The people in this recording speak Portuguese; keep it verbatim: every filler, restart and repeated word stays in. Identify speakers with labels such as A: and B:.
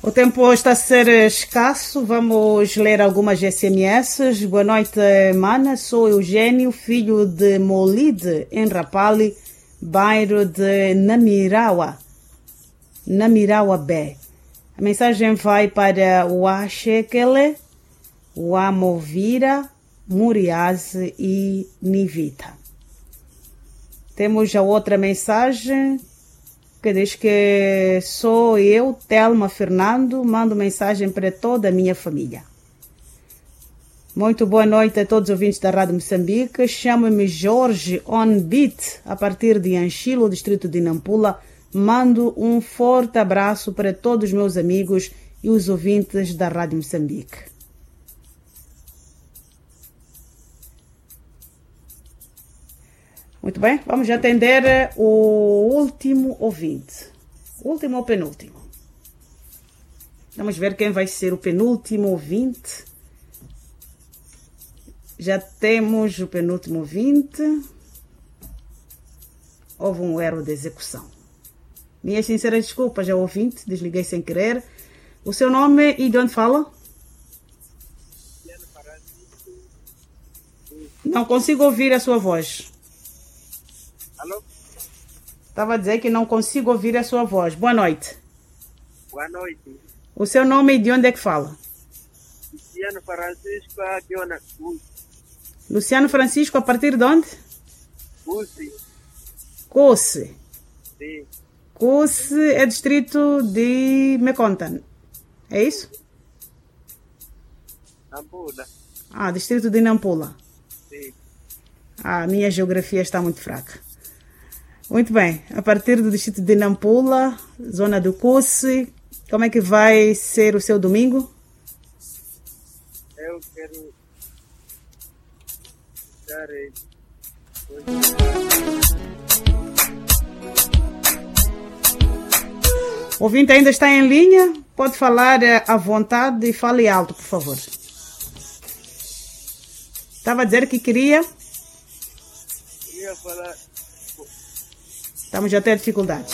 A: O tempo está a ser escasso, vamos ler algumas S M S. Boa noite, mana. Sou Eugênio, filho de Molide, em Rapali, bairro de Namirawa, Namirawa B. A mensagem vai para o Axekele, o Amovira, Muriaze e Nivita. Temos a outra mensagem que diz que sou eu, Telma Fernando, mando mensagem para toda a minha família. Muito boa noite a todos os ouvintes da Rádio Moçambique. Chamo-me Jorge On Beat, a partir de Anchilo, distrito de Nampula. Mando um forte abraço para todos os meus amigos e os ouvintes da Rádio Moçambique. Muito bem, vamos atender o último ouvinte. Último ou penúltimo? Vamos ver quem vai ser o penúltimo ouvinte. Já temos o penúltimo ouvinte. Houve um erro de execução. Minhas sinceras desculpas ao ouvinte, desliguei sem querer. O seu nome e de onde fala? Não consigo ouvir a sua voz.
B: Alô?
A: Estava a dizer que não consigo ouvir a sua voz. Boa noite.
B: Boa noite.
A: O seu nome e de onde é que fala?
B: Luciano Francisco, aqui na Cusi.
A: Luciano Francisco, a partir de onde?
B: Cusi.
A: Cusi.
B: Sim.
A: Cusi é distrito de Mecontan. É isso?
B: Nampula.
A: Ah, distrito de Nampula.
B: Sim.
A: Ah, a minha geografia está muito fraca. Muito bem, a partir do distrito de Nampula, zona do Cusi, como é que vai ser o seu domingo?
B: Eu quero dar
A: O ouvinte ainda está em linha? Pode falar à vontade e fale alto, por favor. Estava a dizer que queria...
B: Queria falar...
A: Estamos a ter dificuldades.